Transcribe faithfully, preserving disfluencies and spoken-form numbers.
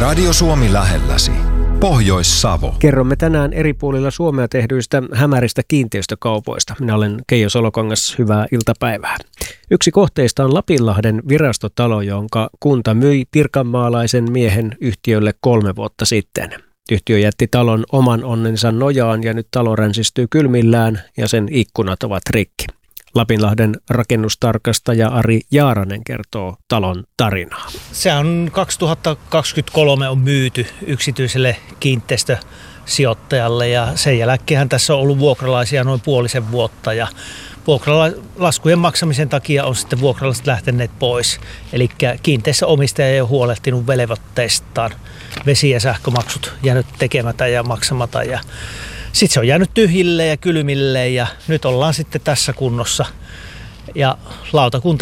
Radio Suomi lähelläsi. Pohjois-Savo. Kerromme tänään eri puolilla Suomea tehdyistä hämäristä kiinteistökaupoista. Minä olen Keijo Solokangas, hyvää iltapäivää. Yksi kohteista on Lapinlahden virastotalo, jonka kunta myi pirkanmaalaisen miehen yhtiölle kolme vuotta sitten. Yhtiö jätti talon oman onnensa nojaan ja nyt talo ränsistyy kylmillään ja sen ikkunat ovat rikki. Lapinlahden rakennustarkastaja Ari Jaaranen kertoo talon tarinaa. Se on kaksituhattakaksikymmentäkolme on myyty yksityiselle kiinteistösijoittajalle ja sen jälkeen tässä on ollut vuokralaisia noin puolisen vuotta ja vuokralaskujen maksamisen takia on sitten vuokralaiset lähteneet pois. Eli kiinteistöomistaja ei ole huolehtinut velvoitteistaan. Vesi- ja sähkömaksut jäänyt tekemättä ja maksamatta ja sitten se on jäänyt tyhjille ja kylmille ja nyt ollaan sitten tässä kunnossa. Ja lautakunta